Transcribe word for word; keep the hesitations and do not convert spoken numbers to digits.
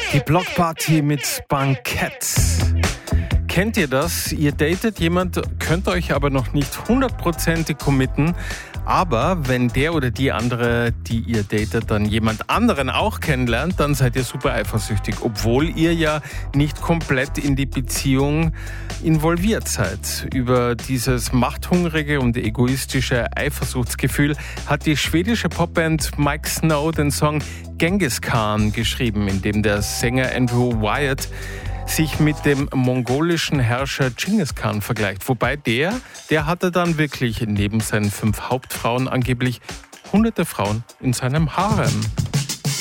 Die Blockparty mit Bankett. Kennt ihr das? Ihr datet jemand, könnt euch aber noch nicht hundertprozentig committen. Aber wenn der oder die andere, die ihr datet, dann jemand anderen auch kennenlernt, dann seid ihr super eifersüchtig, obwohl ihr ja nicht komplett in die Beziehung involviert seid. Über dieses machthungrige und egoistische Eifersuchtsgefühl hat die schwedische Popband Mike Snow den Song Genghis Khan geschrieben, in dem der Sänger Andrew Wyatt sich mit dem mongolischen Herrscher Genghis Khan vergleicht. Wobei der, der hatte dann wirklich neben seinen fünf Hauptfrauen angeblich hunderte Frauen in seinem Harem.